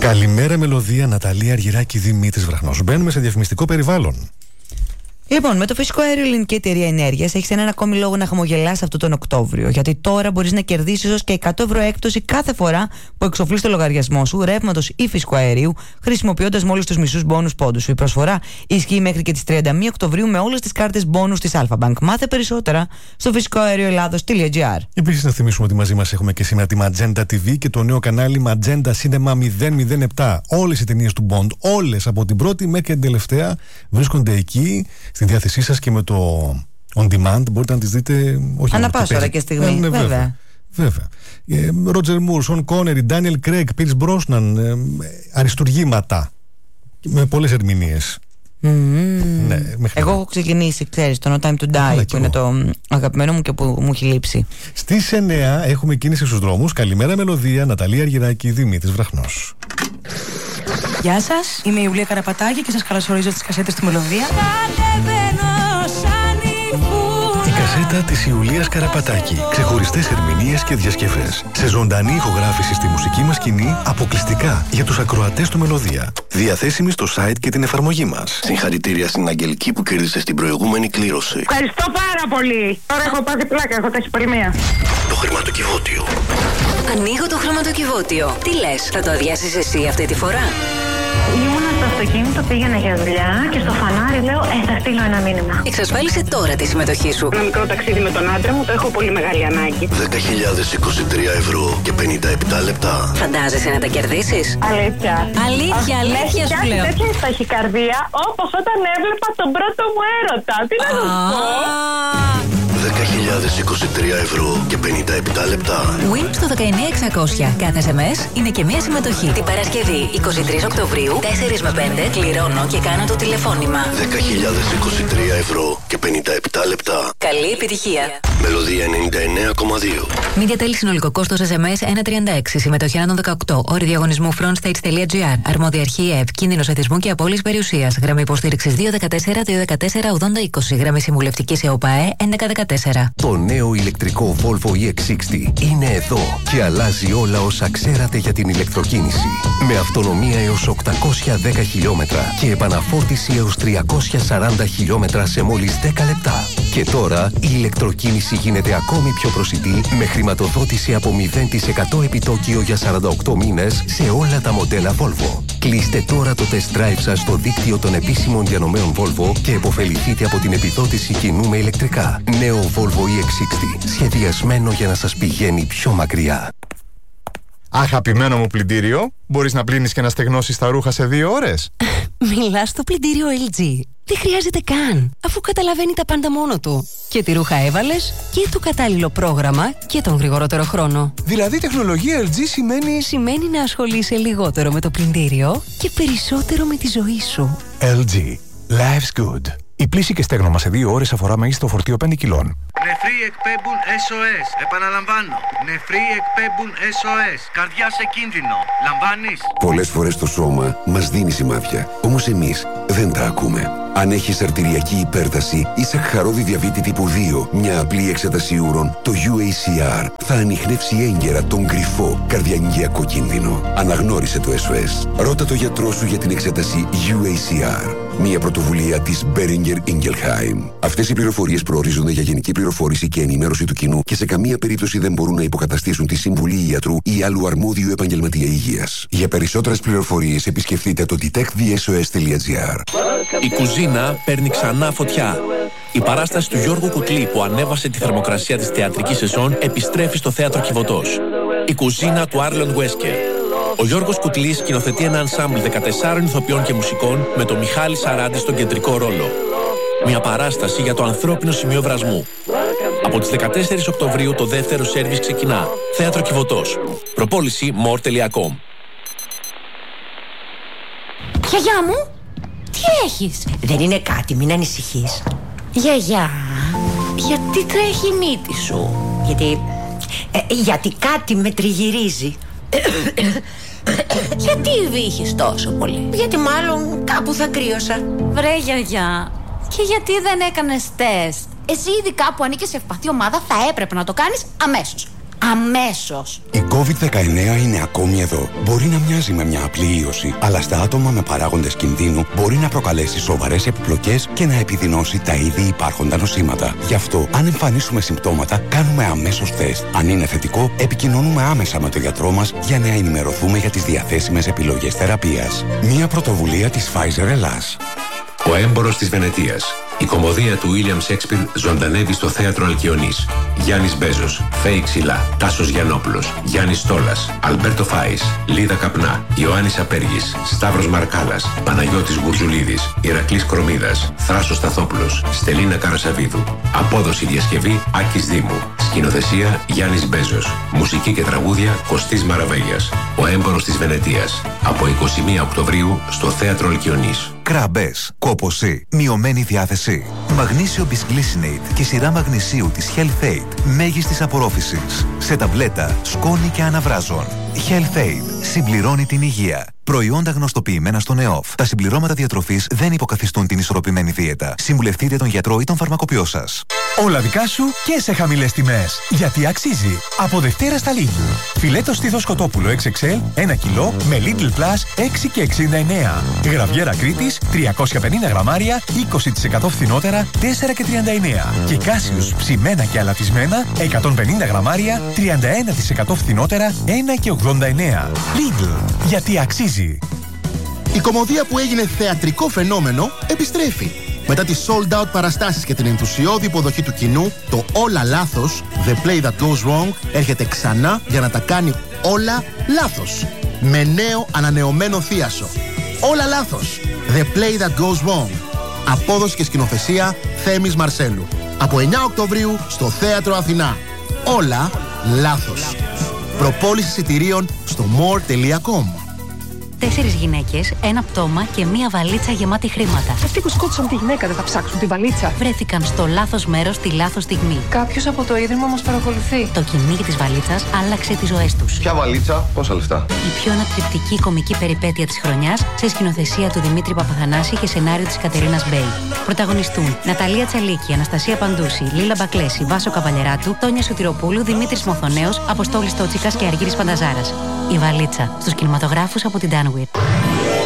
Καλημέρα μελωδία, Ναταλία Αργυράκη, Δημήτρης Βραχνός. Μπαίνουμε σε διαφημιστικό περιβάλλον. Λοιπόν, με το φυσικό αέριο Ελληνική Εταιρεία Ενέργειας έχεις έναν ακόμη λόγο να χαμογελάς αυτό τον Οκτώβριο. Γιατί τώρα μπορείς να κερδίσεις έως και 100 ευρώ έκπτωση κάθε φορά που εξοφλείς το λογαριασμό σου ρεύματος ή φυσικού αερίου, χρησιμοποιώντας μόλις τους μισούς μπόνους πόντους σου. Η προσφορά ισχύει μέχρι και τις 31 Οκτωβρίου με όλες τις κάρτες μπόνους της Alpha Bank. Μάθε περισσότερα στο φυσικοαερioελλάδος.gr. Επίσης, να θυμίσουμε ότι μαζί μας έχουμε και σήμερα τη Magenta TV και το νέο κανάλι Magenta Cinema 007. Όλες οι ταινίες του Bond, όλες από την πρώτη μέχρι την τελευταία, βρίσκονται εκεί στη διάθεσή σας και με το on demand μπορείτε να τις δείτε. Ανά πάσα ώρα και στιγμή. Βέβαια. Ρότζερ Μουρ, Σον Κόνερι, Ντάνιελ Κρέγκ, Πίρς Μπρόσναν, αριστουργήματα με πολλές ερμηνείες. Ναι, εγώ έχω ξεκινήσει, ξέρεις, το No Time to Die που είναι το αγαπημένο μου και που μου έχει λείψει. Στις 9 έχουμε κίνηση στους δρόμους. Καλημέρα μελωδία, Ναταλία Αργυράκη, Δημήτρης Βραχνός. Γεια σας, είμαι η Ιουλία Καραπατάκη και σας καλωσορίζω στις κασέτες του Μελωδία. Η κασέτα της Ιουλίας Καραπατάκη. Ξεχωριστές ερμηνείες και διασκευές. Σε ζωντανή ηχογράφηση στη μουσική μας σκηνή, αποκλειστικά για τους ακροατές του Μελωδία. Διαθέσιμη στο site και την εφαρμογή μας. Συγχαρητήρια στην Αγγελική που κέρδισε στην προηγούμενη κλήρωση. Ευχαριστώ πάρα πολύ. Τώρα έχω πάθει πλάκα, έχω ταχυπολεμία. Το χρηματοκιβώτιο. Ανοίγω το χρηματοκιβώτιο. Τι λες, θα το αδειάσεις εσύ αυτή τη φορά? Ήμουνα στο αυτοκίνητο, πήγαινα για δουλειά και στο φανάρι λέω θα στείλω ένα μήνυμα. Εξασφάλισε τώρα τη συμμετοχή σου. Ένα μικρό ταξίδι με τον άντρα μου, το έχω πολύ μεγάλη ανάγκη. 10.023 ευρώ και 57 λεπτά. Φαντάζεσαι να τα κερδίσεις? Αλήθεια. Αλήθεια σου λέω. Έχει τέτοια ταχυκαρδία όπως όταν έβλεπα τον πρώτο μου έρωτα. Τι να σου πω. 10.023 ευρώ και 57 λεπτά. Win στο 19600. Κάθε SMS είναι και μία συμμετοχή. Την Παρασκευή 23 Οκτωβρίου 4 με 5 κληρώνω και κάνω το τηλεφώνημα. 10.023 ευρώ και 57 λεπτά. Καλή επιτυχία. Μελωδία 99,2. Media τέλη συνολικό κόστος SMS 1,36. Συμμετοχή άνω των 18. Όροι διαγωνισμού frontstage.gr. Αρμόδια αρχή ΕΕΠ. Κίνδυνος εθισμού και απώλειας περιουσίας. Γραμμή υποστήριξης 214-214-8020. Γραμμή συμβουλευτικής ΕΟΠΑΕ 1114. Το νέο ηλεκτρικό Volvo EX60 είναι εδώ και αλλάζει όλα όσα ξέρατε για την ηλεκτροκίνηση. Με αυτονομία έως 810 χιλιόμετρα και επαναφόρτιση έως 340 χιλιόμετρα σε μόλις 10 λεπτά. Και τώρα η ηλεκτροκίνηση γίνεται ακόμη πιο προσιτή με χρηματοδότηση από 0% επιτόκιο για 48 μήνες σε όλα τα μοντέλα Volvo. Κλείστε τώρα το test drive σας στο δίκτυο των επίσημων διανομέων Volvo και επωφεληθείτε από την επιδότηση κοινού με ηλεκτρικά. Νέο Volvo EX60, σχεδιασμένο για να σας πηγαίνει πιο μακριά. Αγαπημένο μου πλυντήριο, μπορείς να πλύνεις και να στεγνώσεις τα ρούχα σε 2 ώρες. Μιλάς στο πλυντήριο LG. Δεν χρειάζεται καν, αφού καταλαβαίνει τα πάντα μόνο του. Και τι ρούχα έβαλες και το κατάλληλο πρόγραμμα και τον γρηγορότερο χρόνο. Δηλαδή τεχνολογία LG Σημαίνει να ασχολείσαι λιγότερο με το πλυντήριο και περισσότερο με τη ζωή σου. LG. Life's good. Η πλύση και στέγνομα σε 2 ώρες αφορά μέγιστο φορτίο 5 κιλών. Νεφροί εκπέμπουν SOS. Επαναλαμβάνω. Νεφροί εκπέμπουν SOS. Καρδιά σε κίνδυνο. Λαμβάνεις? Πολλές φορές το σώμα μας δίνει σημάδια. Όμως εμείς δεν τα ακούμε. Αν έχεις αρτηριακή υπέρταση ή σαχαρόδι διαβήτη τύπου 2, μια απλή εξέταση ούρων, το UACR θα ανιχνεύσει έγκαιρα τον κρυφό καρδιαγγειακό κίνδυνο. Αναγνώρισε το SOS. Ρώτα το γιατρό σου για την εξέταση UACR. Μια πρωτοβουλία της Boehringer Ingelheim. Αυτές οι πληροφορίες προορίζονται για γενική πληροφόρηση και ενημέρωση του κοινού και σε καμία περίπτωση δεν μπορούν να υποκαταστήσουν τη συμβουλή ιατρού ή άλλου αρμόδιου επαγγελματία υγείας. Για περισσότερες πληροφορίες επισκεφτείτε το detectthesos.gr. Η κουζίνα παίρνει ξανά φωτιά. Η παράσταση του Γιώργου Κουτλή που ανέβασε τη θερμοκρασία της θεατρικής σεζόν επιστρέφει στο θέατρο Κιβωτός. Η κουζίνα του Άρλον Βέσκερ. Ο Γιώργος Κουτλής σκηνοθετεί ένα ενσάμπλ 14 ηθοποιών και μουσικών με τον Μιχάλη Σαράντη στον κεντρικό ρόλο. Μια παράσταση για το ανθρώπινο σημείο βρασμού. Από τις 14 Οκτωβρίου το δεύτερο σέρβις ξεκινά. Θέατρο Κιβωτός. Προπόληση more.com. Γιαγιά μου, τι έχεις? Δεν είναι κάτι, μην ανησυχείς. Γιαγιά, γιατί τρέχει η μύτη σου? Γιατί κάτι με τριγυρίζει. Γιατί βύχεις τόσο πολύ? Γιατί μάλλον κάπου θα κρύωσα. Βρε γιαγιά, και γιατί δεν έκανες τεστ? Εσύ ειδικά που ανήκες σε ευπαθή ομάδα θα έπρεπε να το κάνεις αμέσως. Αμέσως. Η COVID-19 είναι ακόμη εδώ. Μπορεί να μοιάζει με μια απλή ίωση, αλλά στα άτομα με παράγοντες κινδύνου μπορεί να προκαλέσει σοβαρές επιπλοκές και να επιδεινώσει τα ήδη υπάρχοντα νοσήματα. Γι' αυτό, αν εμφανίσουμε συμπτώματα, κάνουμε αμέσως τεστ. Αν είναι θετικό, επικοινωνούμε άμεσα με τον γιατρό μας για να ενημερωθούμε για τις διαθέσιμες επιλογές θεραπείας. Μια πρωτοβουλία της Pfizer Ελλάς. Ο έμπορος της Βενετίας. Η κωμωδία του William Shakespeare ζωντανεύει στο θέατρο Αλκιονής. Γιάννης Μπέζος, Φέη Ξυλά, Τάσος Γιαννόπουλος, Γιάννης Στόλας, Αλμπέρτο Φάης, Λίδα Καπνά, Ιωάννης Απέργης, Σταύρος Μαρκάλας, Παναγιώτης Γουρζουλίδης, Ηρακλής Κρομίδας, Θράσος Σταθόπουλος, Στελίνα Καρασαβίδου. Απόδοση διασκευή Άκης Δήμου. Σκηνοθεσία Γιάννης Μπέζος. Μουσική και τραγούδια Κωστής Μαραβέλιας. Ο έμπορος της Βενετίας. Από 21 Οκτωβρίου στο θέατρο Αλκιονής. Κράμπες, κόπωση, μειωμένη διάθεση. Μαγνήσιο Bisglycinate και σειρά μαγνησίου της Health Aid μέγιστης απορρόφησης. Σε ταμπλέτα, σκόνη και αναβράζων. Health Aid συμπληρώνει την υγεία. Προϊόντα γνωστοποιημένα στο ΝΕΟΦ. Τα συμπληρώματα διατροφής δεν υποκαθιστούν την ισορροπημένη δίαιτα. Συμβουλευτείτε τον γιατρό ή τον φαρμακοποιό σας. Όλα δικά σου και σε χαμηλές τιμές. Γιατί αξίζει. Από Δευτέρα στα Lidl. Φιλέτο στήθος κοτόπουλο XXL 1 κιλό με Lidl Plus 6 και 69. Γραβιέρα Κρήτης 350 γραμμάρια 20% φθηνότερα 4 και 39. Και Κάσιους ψημένα και αλατισμένα 150 γραμμάρια 31% φθηνότερα 1 και 89. Lidl. Γιατί αξίζει. Η κωμωδία που έγινε θεατρικό φαινόμενο επιστρέφει. Μετά τις sold out παραστάσεις και την ενθουσιώδη υποδοχή του κοινού, το Όλα Λάθος, The Play That Goes Wrong, έρχεται ξανά για να τα κάνει όλα λάθος. Με νέο ανανεωμένο θίασο. Όλα Λάθος, The Play That Goes Wrong. Απόδοση και σκηνοθεσία Θέμης Μαρσέλου. Από 9 Οκτωβρίου στο Θέατρο Αθηνά. Όλα Λάθος. Προπόληση εισιτηρίων στο more.com. 4 γυναίκες, ένα πτώμα και μία βαλίτσα γεμάτη χρήματα. Αυτοί που σκότωσαν τη γυναίκα δεν θα ψάξουν τη βαλίτσα. Βρέθηκαν στο λάθος μέρος τη λάθος στιγμή. Κάποιος από το ίδρυμα μας παρακολουθεί. Το κυνήγι της βαλίτσας άλλαξε τις ζωές τους. Ποια βαλίτσα, πόσα λεφτά. Η πιο ανατρεπτική κωμική περιπέτεια της χρονιάς σε σκηνοθεσία του Δημήτρη Παπαθανάση και σενάριο της Κατερίνας Μπέι. Πρωταγωνιστούν Ναταλία Τσαλίκη, Αναστασία Παντούση, Λίλα Μπακλέση, Βάσο Καβαλεράτου, Τόνια Σωτηροπούλου, Δημήτρης Μοθονέος, Αποστόλης Τότσικας και Αργύρης Πανταζάρας. Η βαλίτσα στους κινηματογράφους από την Danwit.